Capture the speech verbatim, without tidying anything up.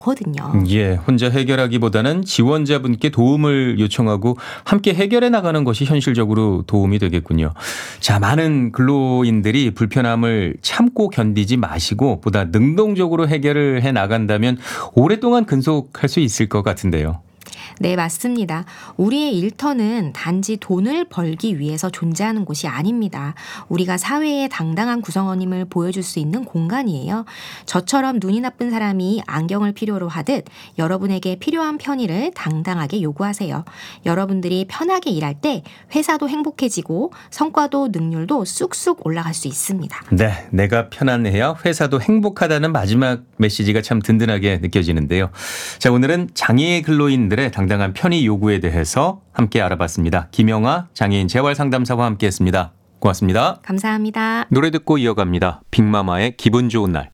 거든요. 예, 혼자 해결하기보다는 지원자분께 도움을 요청하고 함께 해결해 나가는 것이 현실적으로 도움이 되겠군요. 자, 많은 근로인들이 불편함을 참고 견디지 마시고 보다 능동적으로 해결을 해 나간다면 오랫동안 근속할 수 있을 것 같은데요. 네, 맞습니다. 우리의 일터는 단지 돈을 벌기 위해서 존재하는 곳이 아닙니다. 우리가 사회의 당당한 구성원임을 보여줄 수 있는 공간이에요. 저처럼 눈이 나쁜 사람이 안경을 필요로 하듯 여러분에게 필요한 편의를 당당하게 요구하세요. 여러분들이 편하게 일할 때 회사도 행복해지고 성과도 능률도 쑥쑥 올라갈 수 있습니다. 네, 내가 편안해야 회사도 행복하다는 마지막 메시지가 참 든든하게 느껴지는데요. 자, 오늘은 장애 근로인들의 당당한 편의 요구에 대해서 함께 알아봤습니다. 김영아 장애인 재활상담사와 함께했습니다. 고맙습니다. 감사합니다. 노래 듣고 이어갑니다. 빅마마의 기분 좋은 날.